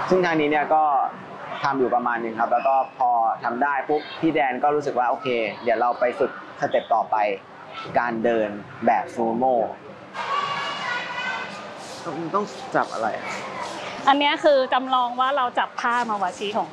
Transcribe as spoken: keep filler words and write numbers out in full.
ซึ่งทางนี้เนี่ยก็ทำอยู่ประมาณนึงครับแล้วก็พอทำได้ปุ๊บพี่แดนก็รู้สึกว่าโอเคเดี๋ยวเราไปฝึกสเต็ปต่อไปการเดินแบบซูโม่ต้องจับอะไรอันนี้คือจำลองว่าเราจับท่ามาวาชีของ